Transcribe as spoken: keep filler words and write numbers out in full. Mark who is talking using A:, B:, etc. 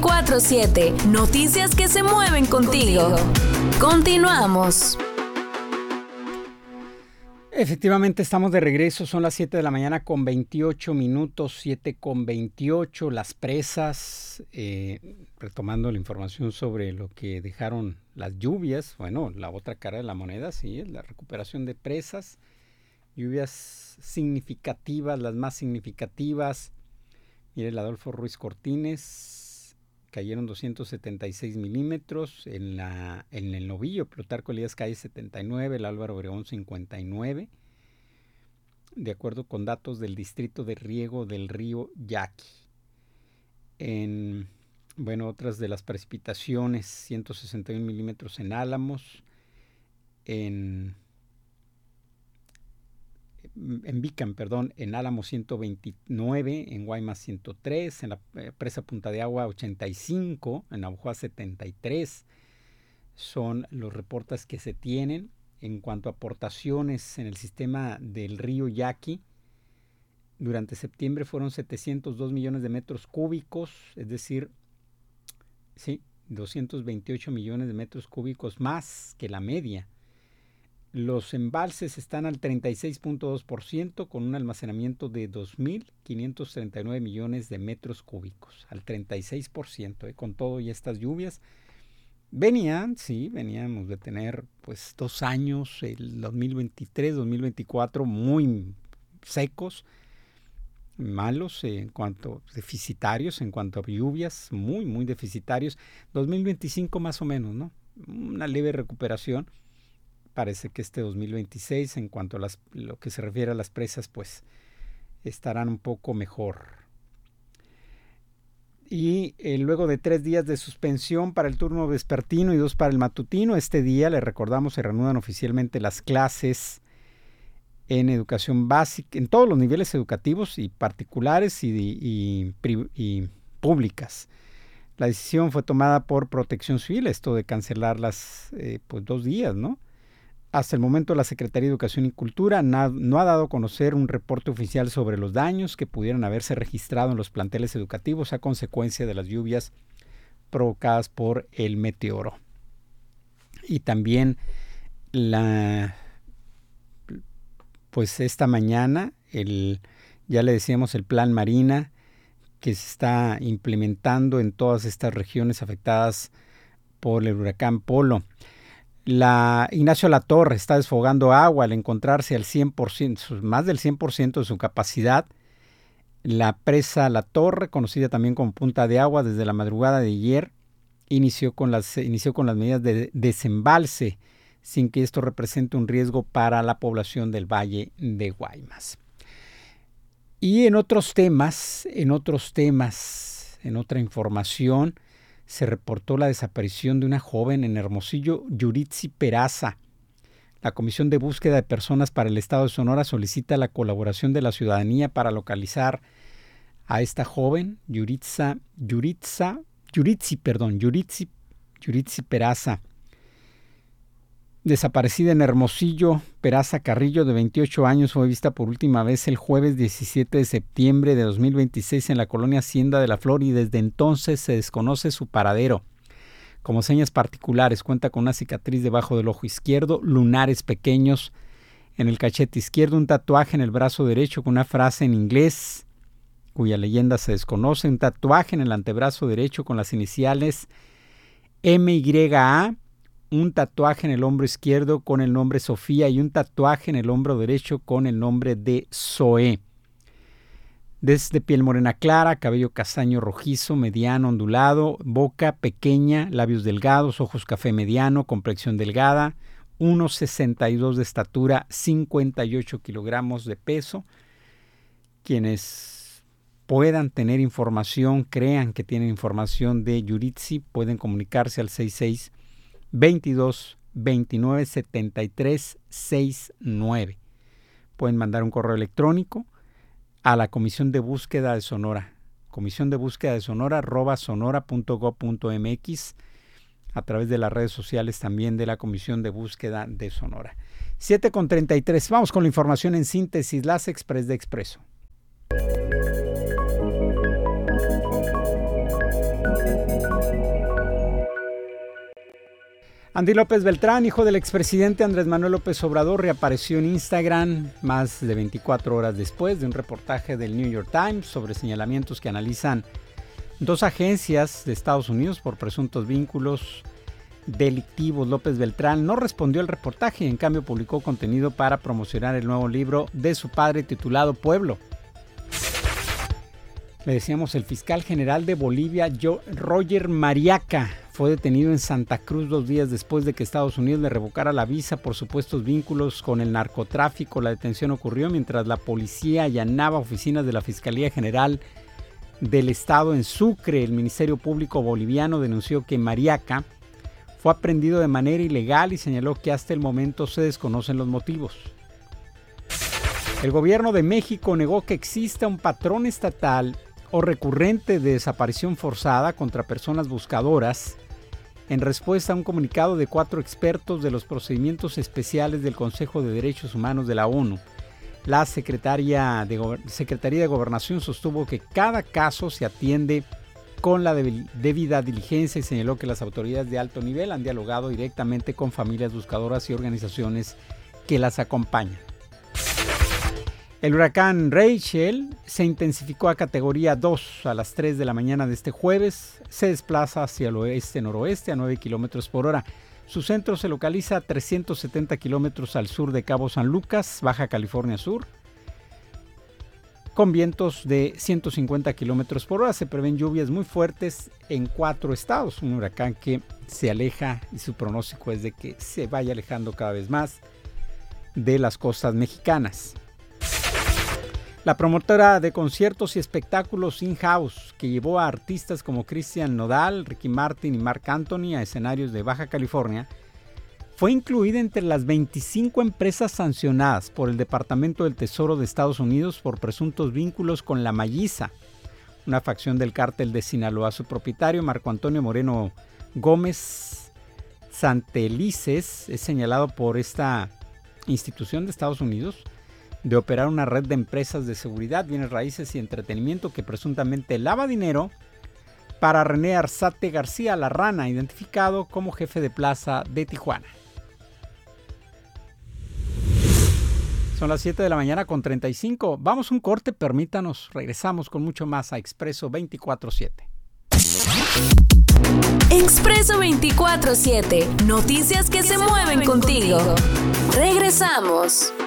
A: veinticuatro siete. Noticias que se mueven contigo. Continuamos.
B: Efectivamente, estamos de regreso. Son las siete de la mañana con veintiocho minutos, siete con veintiocho. Las presas, eh, retomando la información sobre lo que dejaron las lluvias. Bueno, la otra cara de la moneda, sí, es la recuperación de presas. Lluvias significativas, las más significativas. Mire, el Adolfo Ruiz Cortines, cayeron doscientos setenta y seis milímetros. En, la, en el Novillo, Plutarco Elías Calles setenta y nueve, el Álvaro Obregón cincuenta y nueve. De acuerdo con datos del Distrito de Riego del Río Yaqui. En, bueno, otras de las precipitaciones, ciento sesenta y un milímetros en Álamos, en... en Vicam, perdón, en Álamos ciento veintinueve, en Guaymas ciento tres, en la eh, presa Punta de Agua ochenta y cinco, en Navojoa setenta y tres, son los reportes que se tienen. En cuanto a aportaciones en el sistema del río Yaqui, durante septiembre fueron setecientos dos millones de metros cúbicos, es decir, sí, doscientos veintiocho millones de metros cúbicos más que la media. Los embalses están al treinta y seis punto dos por ciento con un almacenamiento de dos mil quinientos treinta y nueve millones de metros cúbicos, al treinta y seis por ciento, eh, con todo y estas lluvias. Venían, sí, veníamos de tener pues dos años, el dos mil veintitrés, dos mil veinticuatro, muy secos, malos en cuanto deficitarios, en cuanto a lluvias, muy, muy deficitarios. dos mil veinticinco más o menos, ¿no? Una leve recuperación. Parece que este dos mil veintiséis, en cuanto a las, lo que se refiere a las presas, pues estarán un poco mejor. Y eh, luego de tres días de suspensión para el turno vespertino y dos para el matutino, este día, le recordamos, se reanudan oficialmente las clases en educación básica, en todos los niveles educativos y particulares y, y, y, y públicas. La decisión fue tomada por Protección Civil, esto de cancelarlas eh, pues dos días, ¿no? Hasta el momento la Secretaría de Educación y Cultura na, no ha dado a conocer un reporte oficial sobre los daños que pudieran haberse registrado en los planteles educativos a consecuencia de las lluvias provocadas por el meteoro. Y también la, pues esta mañana, el, ya le decíamos el Plan Marina que se está implementando en todas estas regiones afectadas por el huracán Polo. La Ignacio Latorre está desfogando agua al encontrarse al cien por ciento, más del cien por ciento de su capacidad. La presa La Torre, conocida también como Punta de Agua, desde la madrugada de ayer inició con las, inició con las medidas de desembalse, sin que esto represente un riesgo para la población del Valle de Guaymas. Y en otros temas, en otros temas, en otra información, se reportó la desaparición de una joven en Hermosillo, Yuritsi Peraza. La Comisión de Búsqueda de Personas para el Estado de Sonora solicita la colaboración de la ciudadanía para localizar a esta joven, Yuritsa, Yuritsa, Yuritsi, perdón, Yuritsi, Yuritsi Peraza. Desaparecida en Hermosillo, Peraza Carrillo, de veintiocho años, fue vista por última vez el jueves diecisiete de septiembre de dos mil veintiséis en la colonia Hacienda de la Flor y desde entonces se desconoce su paradero. Como señas particulares, cuenta con una cicatriz debajo del ojo izquierdo, lunares pequeños en el cachete izquierdo, un tatuaje en el brazo derecho con una frase en inglés cuya leyenda se desconoce, un tatuaje en el antebrazo derecho con las iniciales M Y A, un tatuaje en el hombro izquierdo con el nombre Sofía y un tatuaje en el hombro derecho con el nombre de Zoe. Desde piel morena clara, cabello castaño rojizo, mediano, ondulado, boca pequeña, labios delgados, ojos café mediano, complexión delgada, uno sesenta y dos de estatura, cincuenta y ocho kilogramos de peso. Quienes puedan tener información, crean que tienen información de Yuritsi, pueden comunicarse al sesenta y seis, veintidós, veintinueve, setenta y tres, sesenta y nueve. Pueden mandar un correo electrónico a la Comisión de Búsqueda de Sonora, Comisión de Búsqueda de Sonora, arroba sonora punto gob punto mx, a través de las redes sociales también de la Comisión de Búsqueda de Sonora. siete con treinta y tres, vamos con la información en síntesis, las Express de Expreso. Andy López Beltrán, hijo del expresidente Andrés Manuel López Obrador, reapareció en Instagram más de veinticuatro horas después de un reportaje del New York Times sobre señalamientos que analizan dos agencias de Estados Unidos por presuntos vínculos delictivos. López Beltrán no respondió al reportaje y en cambio publicó contenido para promocionar el nuevo libro de su padre titulado Pueblo. Le decíamos, el fiscal general de Bolivia, Roger Mariaca, fue detenido en Santa Cruz dos días después de que Estados Unidos le revocara la visa por supuestos vínculos con el narcotráfico. La detención ocurrió mientras la policía allanaba oficinas de la Fiscalía General del Estado en Sucre. El Ministerio Público boliviano denunció que Mariaca fue aprehendido de manera ilegal y señaló que hasta el momento se desconocen los motivos. El gobierno de México negó que exista un patrón estatal o recurrente de desaparición forzada contra personas buscadoras en respuesta a un comunicado de cuatro expertos de los procedimientos especiales del Consejo de Derechos Humanos de la ONU. La Secretaría de, Go- Secretaría de Gobernación sostuvo que cada caso se atiende con la debil- debida diligencia y señaló que las autoridades de alto nivel han dialogado directamente con familias buscadoras y organizaciones que las acompañan. El huracán Rachel se intensificó a categoría dos a las tres de la mañana de este jueves. Se desplaza hacia el oeste-noroeste a nueve kilómetros por hora. Su centro se localiza a trescientos setenta kilómetros al sur de Cabo San Lucas, Baja California Sur, con vientos de ciento cincuenta kilómetros por hora. Se prevén lluvias muy fuertes en cuatro estados. Un huracán que se aleja y su pronóstico es de que se vaya alejando cada vez más de las costas mexicanas. La promotora de conciertos y espectáculos In-House, que llevó a artistas como Cristian Nodal, Ricky Martin y Marc Anthony a escenarios de Baja California, fue incluida entre las veinticinco empresas sancionadas por el Departamento del Tesoro de Estados Unidos por presuntos vínculos con La Malliza, una facción del cártel de Sinaloa. Su propietario, Marco Antonio Moreno Gómez Santelices, es señalado por esta institución de Estados Unidos de operar una red de empresas de seguridad, bienes raíces y entretenimiento que presuntamente lava dinero para René Arzate García La Rana, identificado como jefe de plaza de Tijuana. Son las siete de la mañana con treinta y cinco. Vamos a un corte, permítanos, regresamos con mucho más a Expreso veinticuatro siete.
A: Expreso veinticuatro siete, noticias que se mueven contigo. Regresamos.